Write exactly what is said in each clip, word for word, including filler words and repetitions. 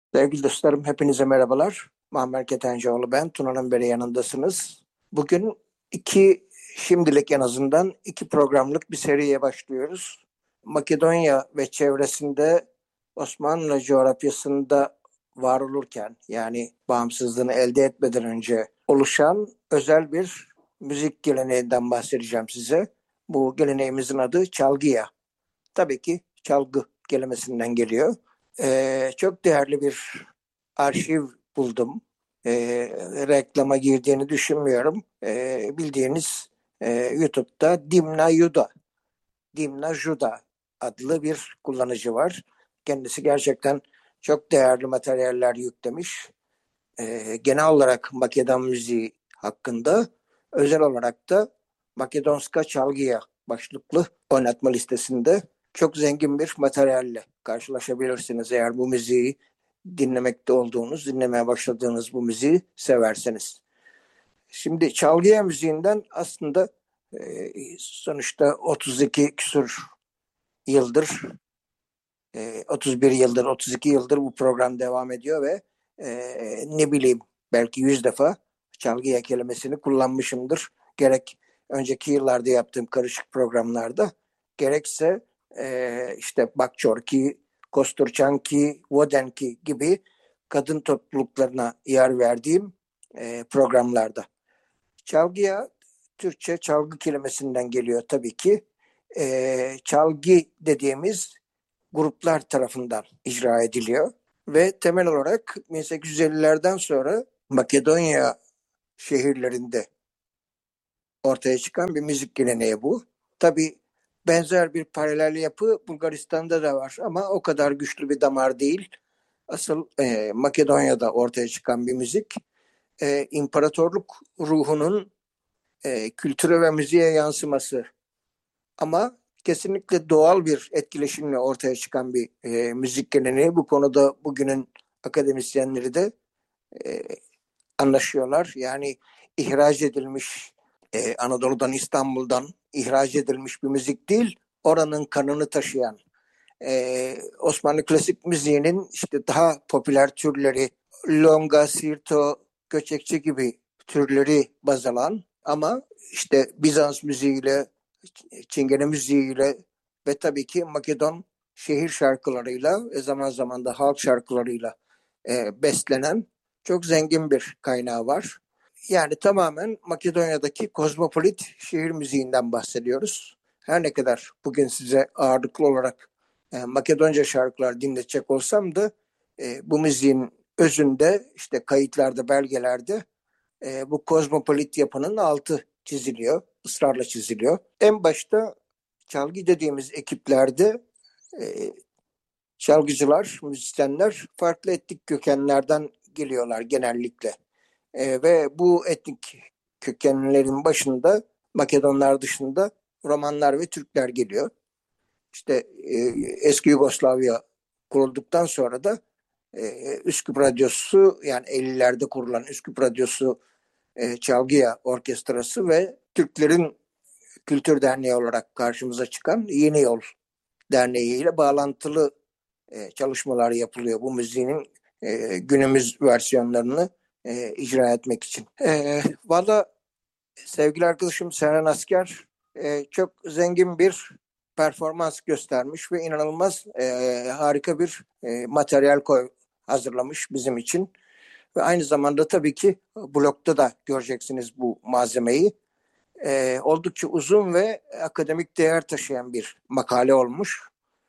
Sevgili dostlarım, hepinize merhabalar. Muammer Ketencoğlu ben. Tuna'nın beri yanındasınız. Bugün iki, şimdilik en azından iki programlık bir seriye başlıyoruz. Makedonya ve çevresinde Osmanlı coğrafyasında var olurken, yani bağımsızlığını elde etmeden önce oluşan özel bir müzik geleneğinden bahsedeceğim size. Bu geleneğimizin adı çalgıya. Tabii ki çalgı kelimesinden geliyor. Ee, çok değerli bir arşiv buldum. Ee, reklama girdiğini düşünmüyorum. Ee, bildiğiniz e, YouTube'da Dimna Yuda, Dimna Juda adlı bir kullanıcı var. Kendisi gerçekten çok değerli materyaller yüklemiş. Ee, genel olarak Makedon müziği hakkında, özel olarak da Makedonska Çalgıya başlıklı oynatma listesinde çok zengin bir materyalle karşılaşabilirsiniz eğer bu müziği dinlemekte olduğunuz, dinlemeye başladığınız bu müziği severseniz. Şimdi çalgıya müziğinden aslında e, sonuçta otuz iki küsur yıldır, e, otuz bir yıldır, otuz iki yıldır bu program devam ediyor ve e, ne bileyim belki yüz defa çalgıya kelimesini kullanmışımdır. Gerek önceki yıllarda yaptığım karışık programlarda, gerekse e, işte Bakçorki, Kosturçanki, Vodenki gibi kadın topluluklarına yer verdiğim e, programlarda. Çalgıya Türkçe çalgı kelimesinden geliyor tabii ki. E, çalgı dediğimiz gruplar tarafından icra ediliyor ve temel olarak bin sekiz yüz ellilerden sonra Makedonya şehirlerinde ortaya çıkan bir müzik geleneği bu. Tabii benzer bir paralel yapı Bulgaristan'da da var ama o kadar güçlü bir damar değil. Asıl e, Makedonya'da ortaya çıkan bir müzik. E, imparatorluk ruhunun e, kültüre ve müziğe yansıması, ama kesinlikle doğal bir etkileşimle ortaya çıkan bir e, müzik geleneği. Bu konuda bugünün akademisyenleri de e, anlaşıyorlar. Yani ihraç edilmiş, e, Anadolu'dan, İstanbul'dan ihraç edilmiş bir müzik değil, oranın kanını taşıyan, e, Osmanlı klasik müziğinin işte daha popüler türleri, longa, sirto, göçekçi gibi türleri baz alan ama işte Bizans müziğiyle, Çingene müziğiyle ve tabii ki Makedon şehir şarkılarıyla ve zaman zaman da halk şarkılarıyla e, beslenen çok zengin bir kaynağı var. Yani tamamen Makedonya'daki kozmopolit şehir müziğinden bahsediyoruz. Her ne kadar bugün size ağırlıklı olarak e, Makedonca şarkılar dinletecek olsam da e, bu müziğin özünde, işte kayıtlarda, belgelerde e, bu kozmopolit yapının altı çiziliyor, ısrarla çiziliyor. En başta çalgı dediğimiz ekiplerde e, çalgıcılar, müzisyenler farklı etnik kökenlerden geliyorlar genellikle. E, ve bu etnik kökenlerin başında Makedonlar dışında Romanlar ve Türkler geliyor. İşte e, eski Yugoslavya kurulduktan sonra da e, Üsküp Radyosu, yani ellilerde kurulan Üsküp Radyosu, e, Çalgıya Orkestrası ve Türklerin Kültür Derneği olarak karşımıza çıkan Yeni Yol Derneği ile bağlantılı e, çalışmalar yapılıyor bu müziğin e, günümüz versiyonlarını e, icra etmek için. E, Valla sevgili arkadaşım Seren Asker e, çok zengin bir performans göstermiş ve inanılmaz e, harika bir e, materyal koy, hazırlamış bizim için. Ve aynı zamanda tabii ki blogda da göreceksiniz bu malzemeyi. E, oldukça uzun ve akademik değer taşıyan bir makale olmuş.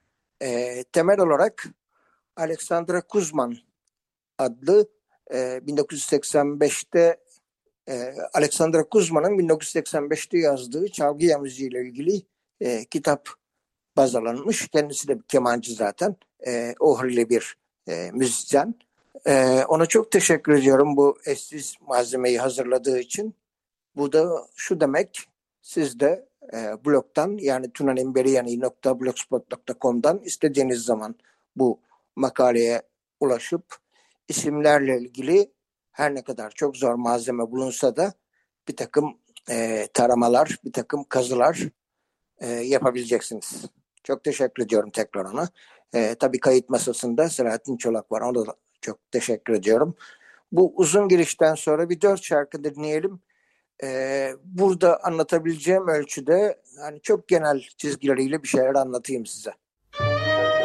E, temel olarak Alexandra Kuzman adlı e, bin dokuz yüz seksen beşte e, Alexandra Kuzman'ın bin dokuz yüz seksen beşte yazdığı çalgı müziği ile ilgili e, kitap baz alınmış. Kendisi de bir kemancı zaten. E, Ohrili bir e, müzisyen. E, ona çok teşekkür ediyorum bu eşsiz malzemeyi hazırladığı için. Bu da şu demek: siz de e, blogdan, yani tunanimberiyani nokta blogspot nokta com'dan istediğiniz zaman bu makaleye ulaşıp isimlerle ilgili her ne kadar çok zor malzeme bulunsa da bir takım e, taramalar, bir takım kazılar e, yapabileceksiniz. Çok teşekkür ediyorum tekrar ona. E, tabii kayıt masasında Selahattin Çolak var. Ona da Çok teşekkür ediyorum. Bu uzun girişten sonra bir dört şarkı dinleyelim. Ee, burada anlatabileceğim ölçüde hani çok genel çizgileriyle bir şeyler anlatayım size.